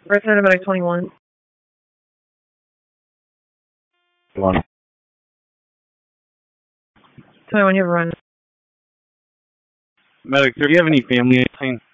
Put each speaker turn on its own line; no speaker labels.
Resident Medic 21.
Come on.
21, you have a run.
Medic, do you have any family on the plane?